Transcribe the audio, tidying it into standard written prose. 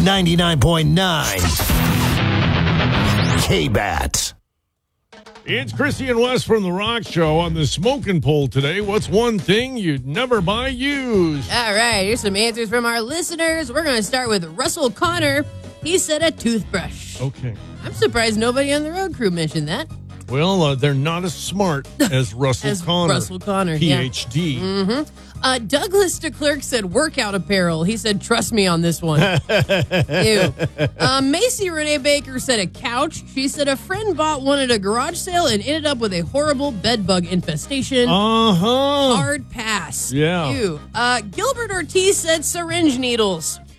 99.9 K-Bat. It's Chrissy and Wes from The Rock Show on the smoking poll today. What's one thing you'd never buy used? All right, here's some answers from our listeners. We're going to start with Russell Connor. He said a toothbrush. Okay. I'm surprised nobody on the road crew mentioned that. Well, they're not as smart as Russell Connor. Russell Connor, yeah. PhD. Douglas DeClerc said workout apparel. He said, trust me on this one. Ew. Macy Renee Baker said a couch. She said a friend bought one at a garage sale and ended up with a horrible bed bug infestation. Uh-huh. Hard pass. Yeah. Ew. Gilbert Ortiz said syringe needles.